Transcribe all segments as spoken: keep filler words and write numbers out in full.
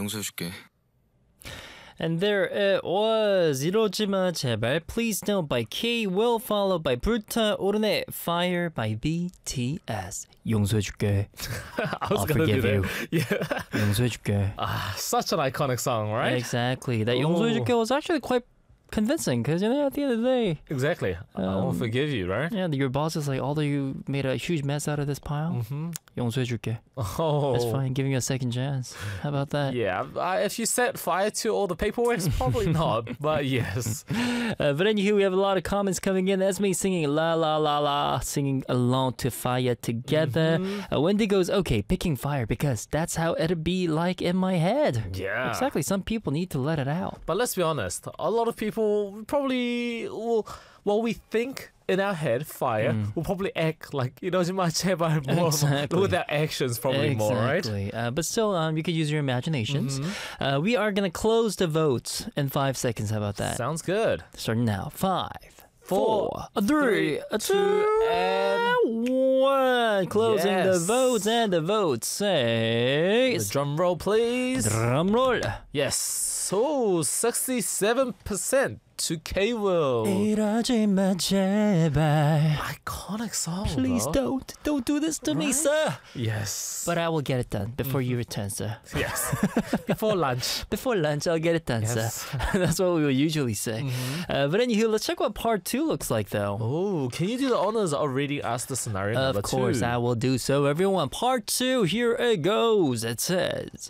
용서해줄게. And there it was. 이러지마 제발. Please Don't by K. Will followed by 불타오르네 Fire by B T S. 용서해줄게. I was I'll gonna forgive do you. that. Yeah. 용서해줄게. Ah, such an iconic song, right? Exactly. That Oh. 용서해줄게 was actually quite convincing because, you know, at the end of the day, Exactly. I won't Um, forgive you, right? yeah, your boss is like, although you made a huge mess out of this pile, Mm-hmm. 용서해줄게. Oh. That's fine. Giving you a second chance. How about that? Yeah, I, if you set fire to all the paperwork, it's probably not, but yes. Uh, but anywho, we have a lot of comments coming in. That's me singing La La La La, singing along to Fire together. Mm-hmm. Uh, Wendy goes, okay, picking fire because that's how it'd be like in my head. Yeah. Exactly. Some people need to let it out. But let's be honest, a lot of people probably will, well, we think in our head, fire, will probably act like, you know, more Exactly. with our actions probably more, right? Exactly. Uh, but still, um, you could use your imaginations. Uh, we are going to close the votes in five seconds. How about that? Sounds good. Starting now. Five, Four, four, three, three, two, two, and one. Closing the Yes. votes, and the vote The says... drum roll, please. Drum roll. Yes. So, sixty-seven percent to K-Will. 이러지 마 제발. Iconic song, Please though. don't. Don't do this to me, Right? sir. Yes. But I will get it done before you return, sir. yes. Before lunch. Before lunch, I'll get it done, Yes. sir. That's what we will usually say. Uh, but anywho, let's check what part two looks like, though. Oh, can you do the honors of reading us the scenario number Of course, two? I will do so. Everyone, part two, here it goes. It says,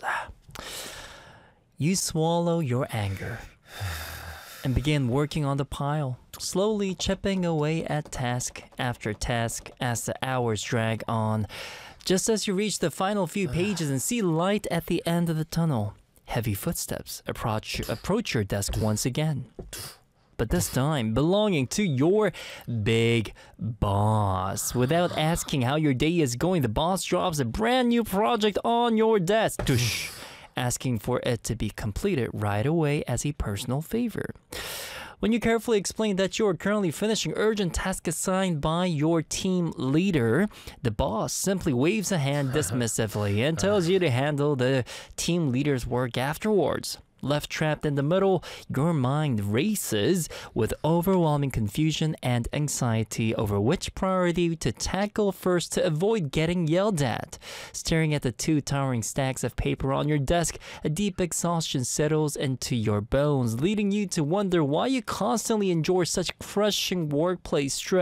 you swallow your anger and begin working on the pile, slowly chipping away at task after task as the hours drag on. Just as you reach the final few pages and see light at the end of the tunnel, heavy footsteps approach, approach your desk once again. But this time belonging to your big boss. Without asking how your day is going, the boss drops a brand new project on your desk, Tush, asking for it to be completed right away as a personal favor. When you carefully explain that you are currently finishing urgent tasks assigned by your team leader, the boss simply waves a hand dismissively and tells you to handle the team leader's work afterwards. Left trapped in the middle, your mind races with overwhelming confusion and anxiety over which priority to tackle first to avoid getting yelled at. Staring at the two towering stacks of paper on your desk, a deep exhaustion settles into your bones, leading you to wonder why you constantly endure such crushing workplace stress.